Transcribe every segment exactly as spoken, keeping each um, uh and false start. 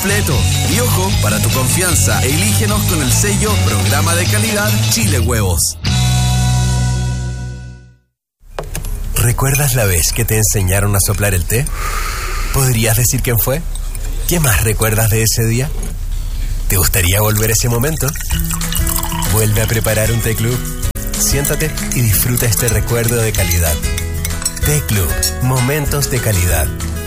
completo. Y ojo, para tu confianza, elígenos con el sello Programa de Calidad Chile Huevos. ¿Recuerdas la vez que te enseñaron a soplar el té? ¿Podrías decir quién fue? ¿Qué más recuerdas de ese día? ¿Te gustaría volver a ese momento? Vuelve a preparar un Té Club. Siéntate y disfruta este recuerdo de calidad. Té Club, momentos de calidad.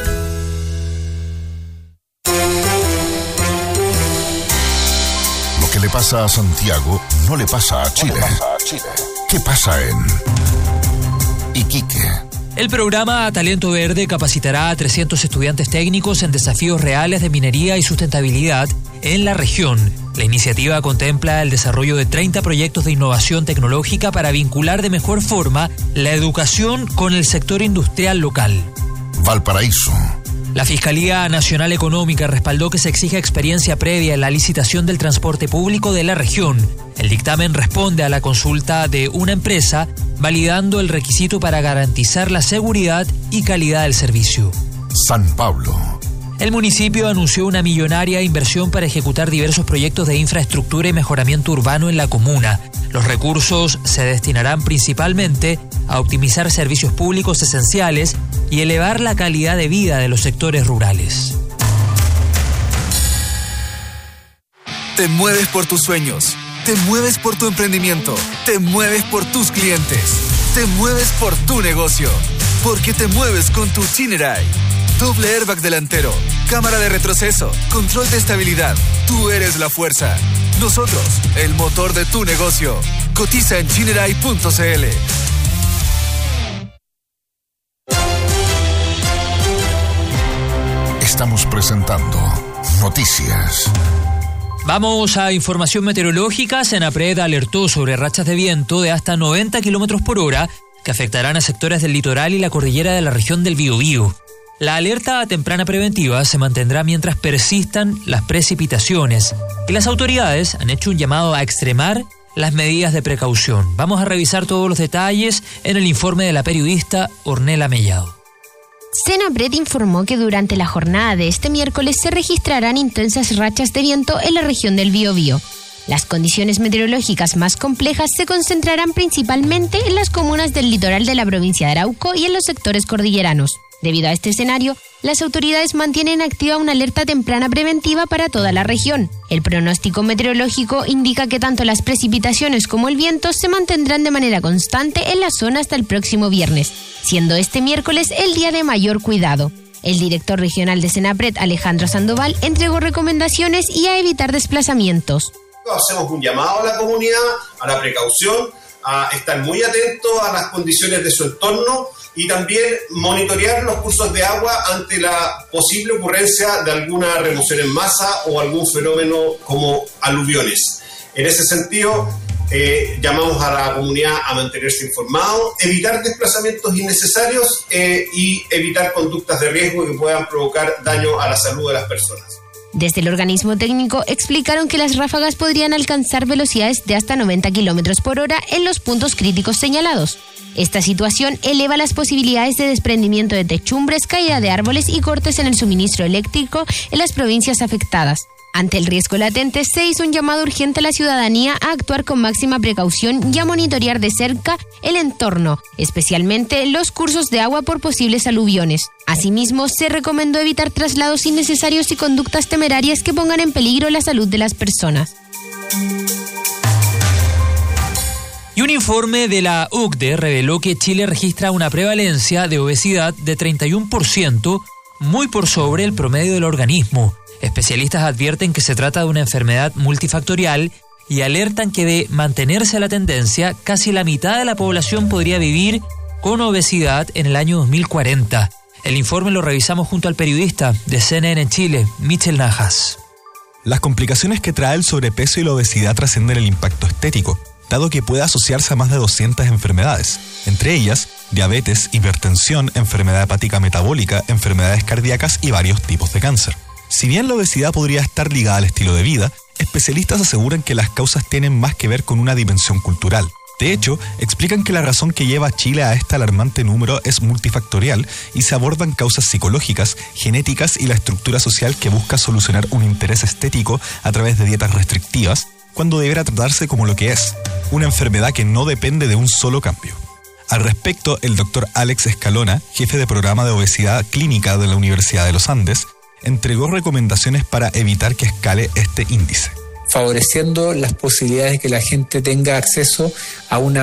Lo que le pasa a Santiago no le pasa a Chile. No le pasa a Chile. ¿Qué pasa en Iquique? El programa Talento Verde capacitará a trescientos estudiantes técnicos en desafíos reales de minería y sustentabilidad en la región. La iniciativa contempla el desarrollo de treinta proyectos de innovación tecnológica para vincular de mejor forma la educación con el sector industrial local. Valparaíso. La Fiscalía Nacional Económica respaldó que se exija experiencia previa en la licitación del transporte público de la región. El dictamen responde a la consulta de una empresa, validando el requisito para garantizar la seguridad y calidad del servicio. San Pablo. El municipio anunció una millonaria inversión para ejecutar diversos proyectos de infraestructura y mejoramiento urbano en la comuna. Los recursos se destinarán principalmente a optimizar servicios públicos esenciales y elevar la calidad de vida de los sectores rurales. Te mueves por tus sueños, te mueves por tu emprendimiento, te mueves por tus clientes, te mueves por tu negocio, porque te mueves con tu Chinerai. Doble airbag delantero, cámara de retroceso, control de estabilidad. Tú eres la fuerza. Nosotros, el motor de tu negocio. Cotiza en chinerai punto cl. Estamos presentando Noticias. Vamos a información meteorológica. Senapred alertó sobre rachas de viento de hasta noventa kilómetros por hora que afectarán a sectores del litoral y la cordillera de la región del Biobío. La alerta temprana preventiva se mantendrá mientras persistan las precipitaciones y las autoridades han hecho un llamado a extremar las medidas de precaución. Vamos a revisar todos los detalles en el informe de la periodista Ornella Mellado. Senapred informó que durante la jornada de este miércoles se registrarán intensas rachas de viento en la región del Biobío. Las condiciones meteorológicas más complejas se concentrarán principalmente en las comunas del litoral de la provincia de Arauco y en los sectores cordilleranos. Debido a este escenario, las autoridades mantienen activa una alerta temprana preventiva para toda la región. El pronóstico meteorológico indica que tanto las precipitaciones como el viento se mantendrán de manera constante en la zona hasta el próximo viernes, siendo este miércoles el día de mayor cuidado. El director regional de Senapred, Alejandro Sandoval, entregó recomendaciones y a evitar desplazamientos. Hacemos un llamado a la comunidad, a la precaución, a estar muy atento a las condiciones de su entorno y también monitorear los cursos de agua ante la posible ocurrencia de alguna remoción en masa o algún fenómeno como aluviones. En ese sentido, eh, llamamos a la comunidad a mantenerse informado, evitar desplazamientos innecesarios eh, y evitar conductas de riesgo que puedan provocar daño a la salud de las personas. Desde el organismo técnico explicaron que las ráfagas podrían alcanzar velocidades de hasta noventa kilómetros por hora en los puntos críticos señalados. Esta situación eleva las posibilidades de desprendimiento de techumbres, caída de árboles y cortes en el suministro eléctrico en las provincias afectadas. Ante el riesgo latente, se hizo un llamado urgente a la ciudadanía a actuar con máxima precaución y a monitorear de cerca el entorno, especialmente los cursos de agua por posibles aluviones. Asimismo, se recomendó evitar traslados innecesarios y conductas temerarias que pongan en peligro la salud de las personas. Y un informe de la U C D E reveló que Chile registra una prevalencia de obesidad de treinta y uno por ciento, muy por sobre el promedio del organismo. Especialistas advierten que se trata de una enfermedad multifactorial y alertan que de mantenerse la tendencia, casi la mitad de la población podría vivir con obesidad en el año dos mil cuarenta. El informe lo revisamos junto al periodista de C N N en Chile, Michel Najas. Las complicaciones que trae el sobrepeso y la obesidad trascienden el impacto estético, dado que puede asociarse a más de doscientas enfermedades, entre ellas diabetes, hipertensión, enfermedad hepática metabólica, enfermedades cardíacas y varios tipos de cáncer. Si bien la obesidad podría estar ligada al estilo de vida, especialistas aseguran que las causas tienen más que ver con una dimensión cultural. De hecho, explican que la razón que lleva a Chile a este alarmante número es multifactorial y se abordan causas psicológicas, genéticas y la estructura social que busca solucionar un interés estético a través de dietas restrictivas, cuando deberá tratarse como lo que es, una enfermedad que no depende de un solo cambio. Al respecto, el doctor Alex Escalona, jefe de programa de obesidad clínica de la Universidad de los Andes, entregó recomendaciones para evitar que escale este índice, favoreciendo las posibilidades de que la gente tenga acceso a una